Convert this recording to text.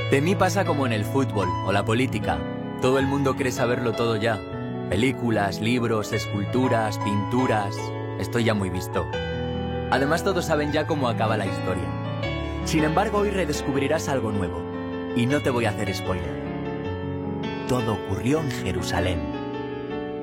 De mí pasa como en el fútbol o la política. Todo el mundo cree saberlo todo ya. Películas, libros, esculturas, pinturas... Estoy ya muy visto. Además todos saben ya cómo acaba la historia. Sin embargo, hoy redescubrirás algo nuevo. Y no te voy a hacer spoiler. Todo ocurrió en Jerusalén.